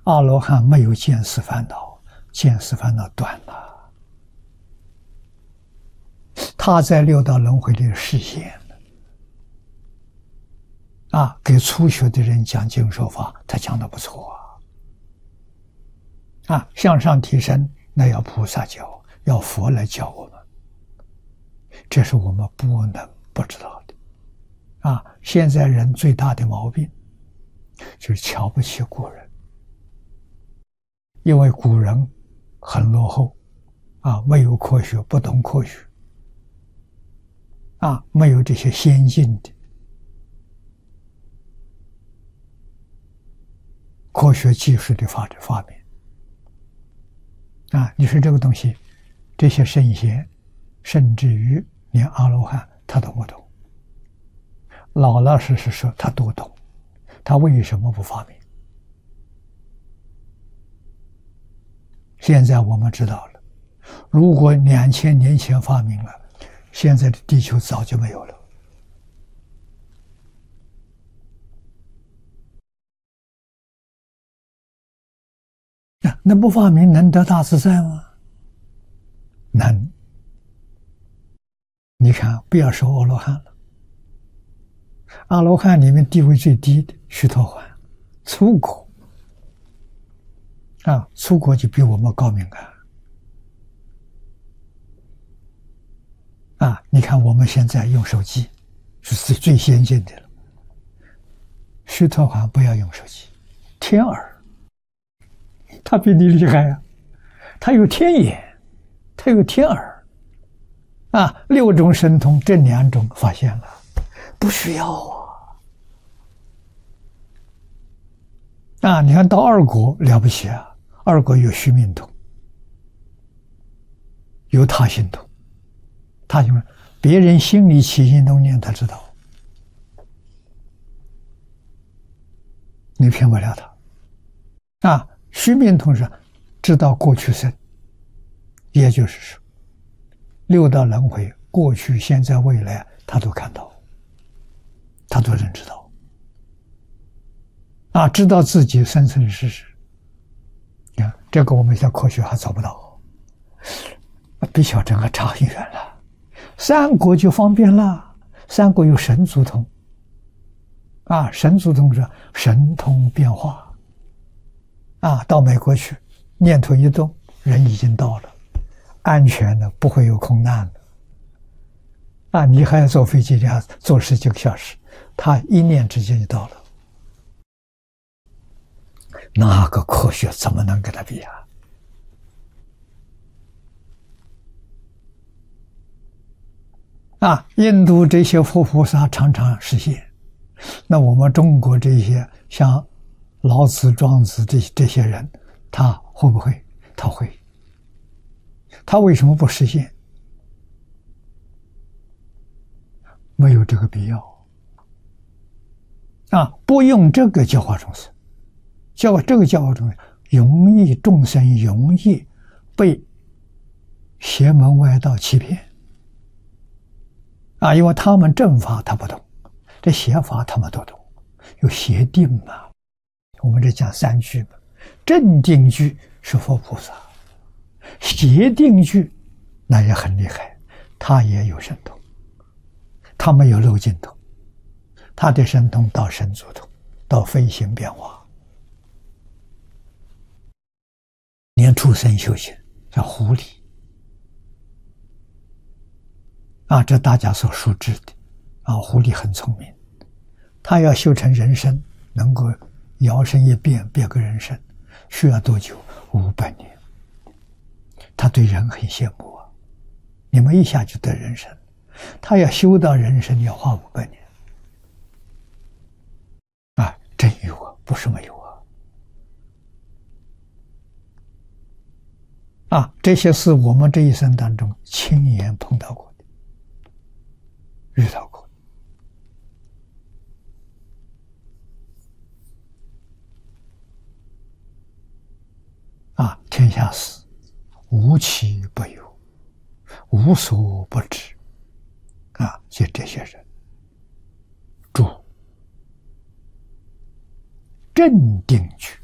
阿罗汉没有见思烦恼，见思烦恼断了，他在六道轮回里实现了。给初学的人讲经说法，他讲的不错向上提升，那要菩萨教，要佛来教我们，这是我们不能不知道的。现在人最大的毛病就是瞧不起古人，因为古人很落后没有科学，不懂科学没有这些先进的科学技术的发明你说这个东西，这些圣贤甚至于连阿罗汉他都不懂，老老实实说他都懂，他为什么不发明？现在我们知道了，如果2000年前发明了，现在的地球早就没有了。那不发明能得大自在吗？能。你看，不要说阿罗汉了，阿罗汉里面地位最低的须陀洹、粗果粗果就比我们高明你看我们现在用手机是最先进的了，须陀洹不要用手机，天耳。他比你厉害他有天眼，他有天耳6种神通，这2种发现了，不需要你看到二果了不起二果有须弥通，有他心通，他就别人心里起心动念他知道，你骗不了他须弥通是知道过去生，也就是说六道轮回过去现在未来他都看到，他都认知到知道自己生生世世。这个我们现在科学还做不到，比小乘还差很远了。三国就方便了，三国有神足通神足通是神通变化到美国去，念头一动，人已经到了，安全的，不会有空难的你还要坐飞机要坐10几个小时，他一念之间就到了，那个科学怎么能跟他比印度这些佛菩萨常常实现，那我们中国这些像老子、庄子这些人，他会不会？他会。他为什么不实现？没有这个必要不用这个教化众生，这个教化众生容易，众生容易被邪门歪道欺骗因为他们正法他不懂，这邪法他们都懂，有邪定嘛。我们这讲3句嘛，正定句是佛菩萨，邪定句那也很厉害，他也有神通，他没有漏尽通，他的神通到神足通，到飞行变化，连畜生修行叫狐狸这大家所熟知的狐狸很聪明，他要修成人身，能够摇身一变变个人身，需要多久？500年。他对人很羡慕你们一下就得人身，他要修到人身要花500年真有不是没有这些是我们这一生当中亲眼碰到过的，遇到过天下事无奇不有，无所不知就这些人住正定句